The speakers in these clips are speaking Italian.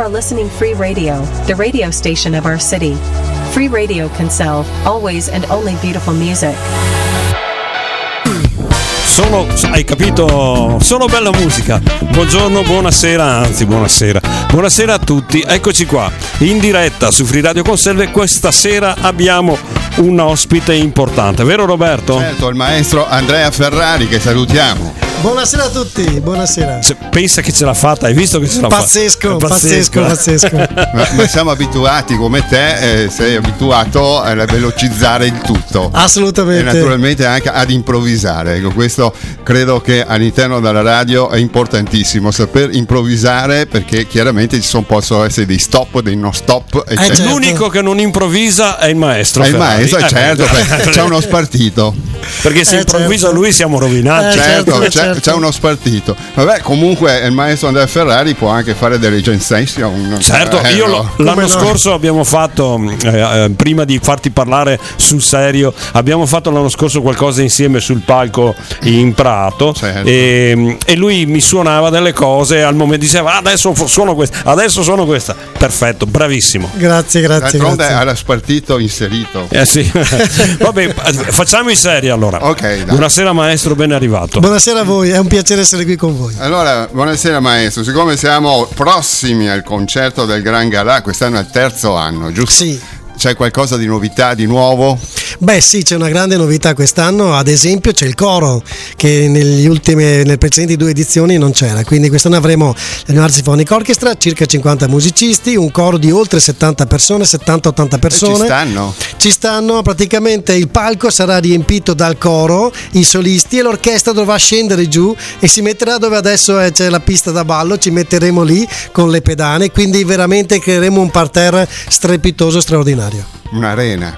listening Free Radio, the radio station of our city. Free Radio Kinsale, always and only beautiful music. Hai capito? Solo bella musica. Buongiorno, buonasera, anzi buonasera. Buonasera a tutti, eccoci qua, in diretta su Free Radio Conselve. Questa sera abbiamo un ospite importante, vero Roberto? Certo, il maestro Andrea Ferrari, che salutiamo. Buonasera a tutti, buonasera. Pensa che ce l'ha fatta, hai visto che ce l'ha fatta? Pazzesco. Ma siamo abituati come te, sei abituato a velocizzare il tutto. Assolutamente. E naturalmente anche ad improvvisare. Ecco, questo credo che all'interno della radio è importantissimo, saper improvvisare, perché chiaramente possono essere dei stop, dei no stop. Certo. L'unico che non improvvisa è il maestro. È il Ferrari. maestro, certo, c'è uno spartito. Perché se improvvisa certo. Lui siamo rovinati. Certo. C'è uno spartito. Vabbè, comunque il maestro Andrea Ferrari può anche fare delle jam session. Certo, l'anno scorso abbiamo fatto, prima di farti parlare sul serio, abbiamo fatto l'anno scorso qualcosa insieme sul palco in Prato. Certo. E lui mi suonava delle cose, al momento diceva adesso suono questa. Perfetto, bravissimo. Grazie. D'altronde era spartito inserito. Sì. Vabbè, facciamo i seri allora. Ok, dai. Buonasera maestro, ben arrivato. Buonasera a voi, è un piacere essere qui con voi. Allora, buonasera maestro, siccome siamo prossimi al concerto del Gran Galà, quest'anno è il terzo anno, giusto? Sì. C'è qualcosa di novità, di nuovo? Beh sì, c'è una grande novità quest'anno, ad esempio c'è il coro che nelle precedenti 2 edizioni non c'era, quindi quest'anno avremo la New Art Symphonic Orchestra, circa 50 musicisti, un coro di oltre 70 persone, 70-80 persone. Ci stanno, praticamente il palco sarà riempito dal coro, i solisti, e l'orchestra dovrà scendere giù e si metterà dove adesso c'è la pista da ballo, ci metteremo lì con le pedane, quindi veramente creeremo un parterre strepitoso, straordinario. Un'arena.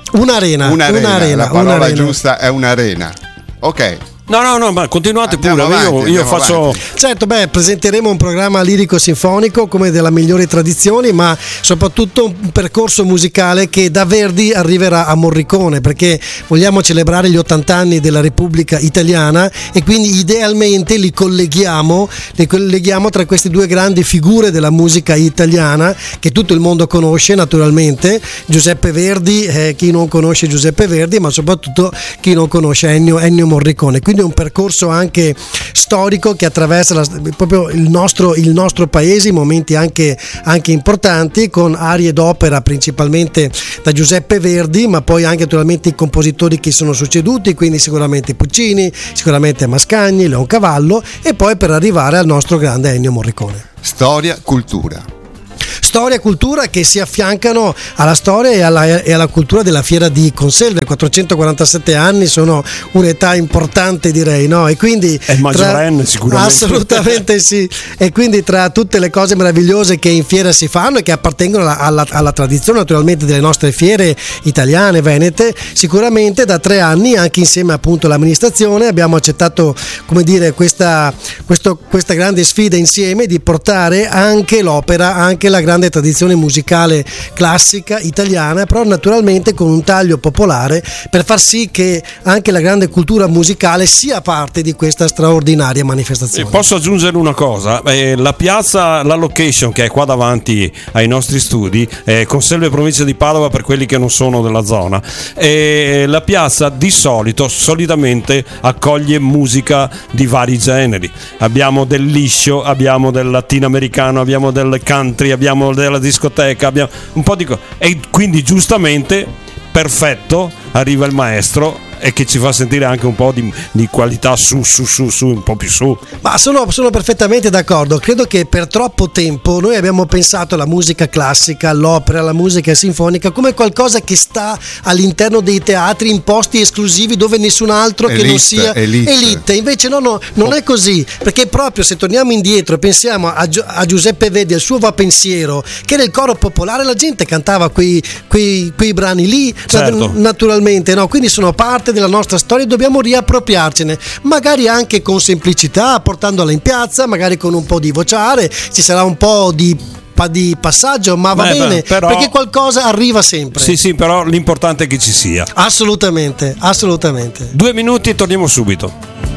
La parola giusta è un'arena. Ok. No, ma continuate andiamo pure, avanti, io faccio avanti. Certo, presenteremo un programma lirico-sinfonico come della migliori tradizioni, ma soprattutto un percorso musicale che da Verdi arriverà a Morricone, perché vogliamo celebrare gli 80 anni della Repubblica Italiana e quindi idealmente li colleghiamo tra queste 2 grandi figure della musica italiana che tutto il mondo conosce naturalmente, Giuseppe Verdi, chi non conosce Giuseppe Verdi, ma soprattutto chi non conosce Ennio Morricone. Quindi è un percorso anche storico che attraversa proprio il nostro paese, momenti anche importanti, con arie d'opera principalmente da Giuseppe Verdi, ma poi anche naturalmente i compositori che sono succeduti, quindi sicuramente Puccini, sicuramente Mascagni, Leoncavallo, e poi per arrivare al nostro grande Ennio Morricone. Storia, cultura e cultura che si affiancano alla storia e alla cultura della fiera di Conselve. 447 anni sono un'età importante, direi, no? E quindi è maggiorenne sicuramente. Assolutamente sì. E quindi tra tutte le cose meravigliose che in fiera si fanno e che appartengono alla tradizione naturalmente delle nostre fiere italiane, venete, sicuramente da 3 anni, anche insieme appunto all'amministrazione, abbiamo accettato, come dire, questa grande sfida insieme di portare anche l'opera, anche la grande tradizione musicale classica italiana, però naturalmente con un taglio popolare, per far sì che anche la grande cultura musicale sia parte di questa straordinaria manifestazione. Posso aggiungere una cosa? La piazza, la location che è qua davanti ai nostri studi, Conselve provincia di Padova per quelli che non sono della zona, la piazza solitamente accoglie musica di vari generi. Abbiamo del liscio, abbiamo del latinoamericano, abbiamo del country, abbiamo della discoteca, abbiamo un po' di cose, e quindi giustamente perfetto arriva il maestro e che ci fa sentire anche un po' di qualità su, un po' più su. Ma sono perfettamente d'accordo. Credo che per troppo tempo noi abbiamo pensato alla musica classica, all'opera, alla musica sinfonica come qualcosa che sta all'interno dei teatri in posti esclusivi dove nessun altro che non sia elite. Invece no, non è così, perché proprio se torniamo indietro e pensiamo a Giuseppe Verdi, al suo Va Pensiero, che era il coro popolare, la gente cantava quei brani lì, certo. Naturalmente, no? Quindi sono parte della nostra storia e dobbiamo riappropriarcene, magari anche con semplicità, portandola in piazza, magari con un po' di vociare, ci sarà un po' di passaggio, ma va bene, però, perché qualcosa arriva sempre. Sì, però l'importante è che ci sia. Assolutamente. 2 minuti e torniamo subito.